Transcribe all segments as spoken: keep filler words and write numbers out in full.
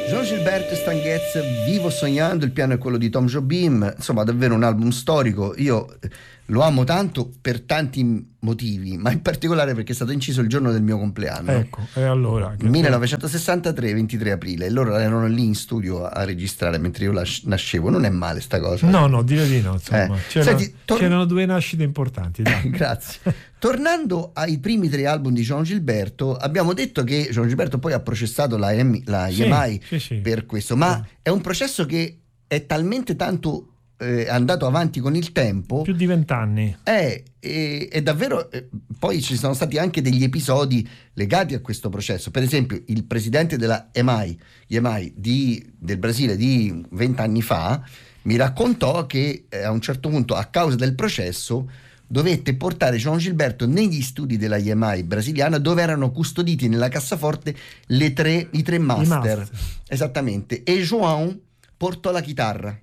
Jean Gilberto e Stan Getz, Vivo sognando, il piano è quello di Tom Jobim, insomma davvero un album storico. Io lo amo tanto per tanti motivi, ma in particolare perché è stato inciso il giorno del mio compleanno. Ecco, e allora? millenovecentosessantatré, ventitré aprile, e loro erano lì in studio a registrare mentre io nascevo. Non è male sta cosa. No, no, dire di no, insomma. Eh. C'erano, Senti, tor- c'erano due nascite importanti, dai. Grazie. Tornando ai primi tre album di Jean Gilberto, abbiamo detto che Jean Gilberto poi ha processato la, M- la Sì, E M I sì, sì. per questo, ma Sì. è un processo che è talmente tanto eh, andato avanti con il tempo. Più di vent'anni. È, è, è davvero. Eh, poi ci sono stati anche degli episodi legati a questo processo. Per esempio, il presidente della E M I, E M I di, del Brasile di vent'anni fa mi raccontò che eh, a un certo punto, a causa del processo, dovette portare Jean Gilberto negli studi della E M I brasiliana, dove erano custoditi nella cassaforte le tre, i tre master. master. Esattamente. E João portò la chitarra.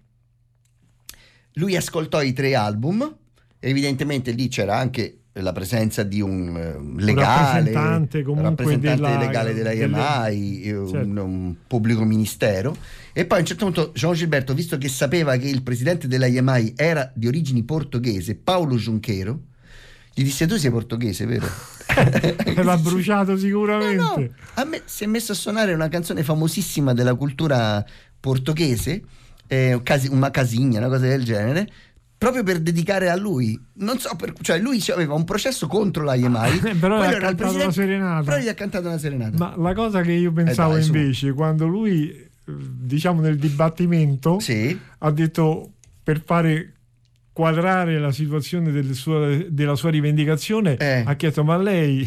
Lui ascoltò i tre album, evidentemente lì c'era anche la presenza di un uh, legale, un rappresentante comunque rappresentante della, legale della E M I, delle... un, certo. un pubblico ministero. E poi a un certo punto Jean Gilberto, visto che sapeva che il presidente della E M I era di origini portoghese, Paulo Junqueiro, gli disse: tu sei portoghese, vero? L'ha bruciato sicuramente. No, no. A me si è messo a suonare una canzone famosissima della cultura portoghese, eh, una casigna, una cosa del genere, proprio per dedicare a lui. Non so, per, cioè lui aveva un processo contro la E M I, eh, però gli ha cantato una serenata. Però gli ha cantato una serenata. Ma la cosa che io pensavo eh dai, invece, su. quando lui, diciamo nel dibattimento, sì. ha detto, per fare quadrare la situazione del suo, della sua rivendicazione, eh. ha chiesto: ma lei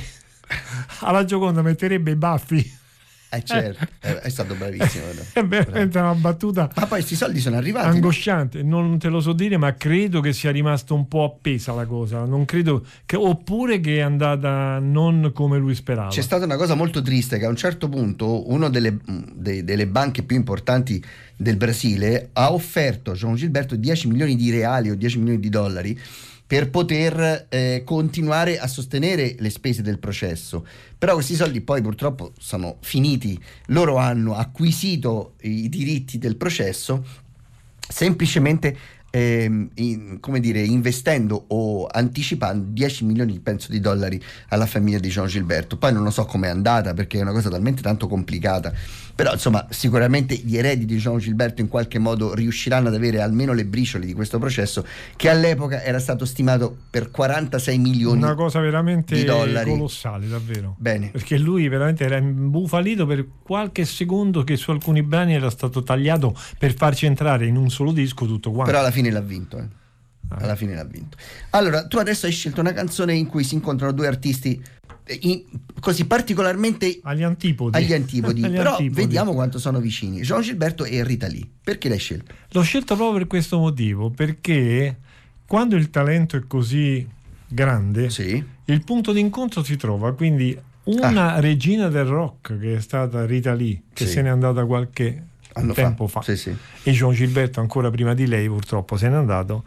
alla Gioconda metterebbe i baffi? Eh certo, eh, è stato bravissimo. È veramente una battuta. Ma poi questi soldi sono arrivati. Angosciante, no? Non te lo so dire, ma credo che sia rimasta un po' appesa la cosa. Non credo che, oppure che è andata non come lui sperava. C'è stata una cosa molto triste, che a un certo punto una delle, de, delle banche più importanti del Brasile ha offerto a Jean Gilberto dieci milioni di reali o dieci milioni di dollari per poter eh, continuare a sostenere le spese del processo. Però questi soldi poi purtroppo sono finiti. Loro hanno acquisito i diritti del processo semplicemente eh, in, come dire, investendo o anticipando dieci milioni, penso, di dollari alla famiglia di Jean Gilberto. Poi non lo so com'è andata, perché è una cosa talmente tanto complicata. Però insomma sicuramente gli eredi di Jean Gilberto in qualche modo riusciranno ad avere almeno le briciole di questo processo, che all'epoca era stato stimato per quarantasei milioni una cosa veramente di dollari. Colossale, davvero. Bene. Perché lui veramente era imbufalito per qualche secondo, che su alcuni brani era stato tagliato per farci entrare in un solo disco tutto quanto. Però alla fine l'ha vinto, eh. alla fine l'ha vinto. Allora, tu adesso hai scelto una canzone in cui si incontrano due artisti in, così particolarmente agli antipodi, agli antipodi. agli però antipodi. Vediamo quanto sono vicini Jean Gilberto e Rita Lee. Perché l'hai scelto? L'ho scelto proprio per questo motivo, perché quando il talento è così grande, sì. il punto d'incontro si trova. Quindi una ah. regina del rock, che è stata Rita Lee, che sì. se n'è andata qualche Anno tempo fa, fa. Sì, sì. e Jean Gilberto ancora prima di lei purtroppo se n'è andato.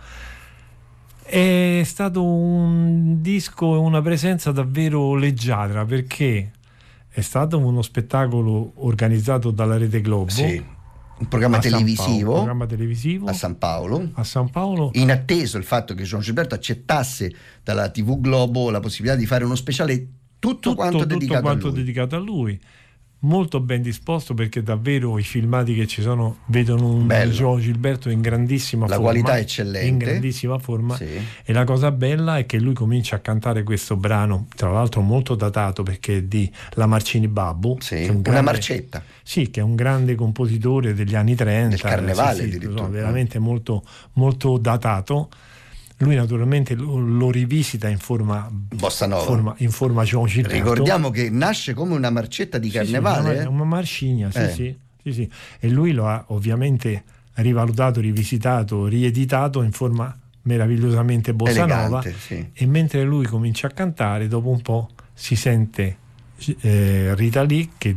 È stato un disco e una presenza davvero leggiadra, perché è stato uno spettacolo organizzato dalla Rete Globo, sì. un programma televisivo, Paolo, programma televisivo a San Paolo, a San Paolo, in atteso il fatto che Jean Gilberto accettasse dalla tivù Globo la possibilità di fare uno speciale tutto, tutto quanto, tutto dedicato, quanto a lui. dedicato a lui. Molto ben disposto, perché davvero i filmati che ci sono vedono un Bello. Jean Gilberto in grandissima la forma, qualità eccellente, in grandissima forma, sì. E la cosa bella è che lui comincia a cantare questo brano, tra l'altro molto datato, perché è di La Marcini Babbo, sì. che è un grande, una marcetta, sì, che è un grande compositore degli anni trenta, del carnevale, sì, sì, addirittura. veramente molto, molto datato. Lui naturalmente lo, lo rivisita in forma bossa nova, forma, in forma Jean Gilberto. Ricordiamo che nasce come una marcetta di carnevale, sì, sì, una, una marcigna, sì, eh. sì, sì, sì. E lui lo ha ovviamente rivalutato, rivisitato, rieditato in forma meravigliosamente bossa nova, sì. E mentre lui comincia a cantare, dopo un po' si sente eh, Rita Lee che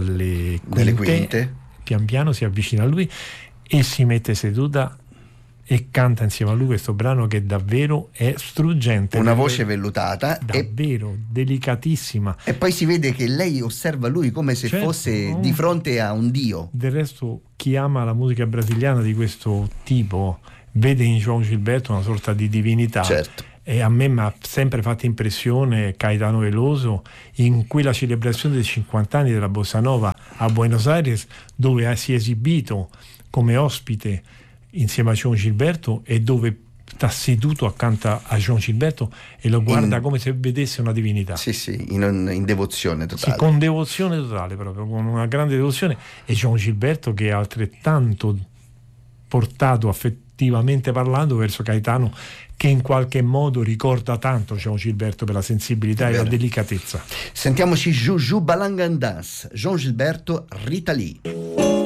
dalle quinte, quinte pian piano si avvicina a lui e si mette seduta e canta insieme a lui questo brano che davvero è struggente, una voce vellutata, davvero e, delicatissima, e poi si vede che lei osserva lui come se certo, fosse no? di fronte a un dio. Del resto chi ama la musica brasiliana di questo tipo vede in João Gilberto una sorta di divinità. Certo. E a me mi ha sempre fatto impressione Caetano Veloso in quella celebrazione dei cinquanta anni della Bossa Nova a Buenos Aires, dove si è esibito come ospite insieme a João Gilberto e dove sta seduto accanto a João Gilberto e lo guarda in, come se vedesse una divinità. Sì, sì, in, in devozione totale. Sì, con devozione totale, proprio con una grande devozione. E João Gilberto che è altrettanto portato affettivamente parlando verso Caetano, che in qualche modo ricorda tanto João Gilberto per la sensibilità e la delicatezza. Sentiamoci Juju Balangandans, João Gilberto, Rita Lee.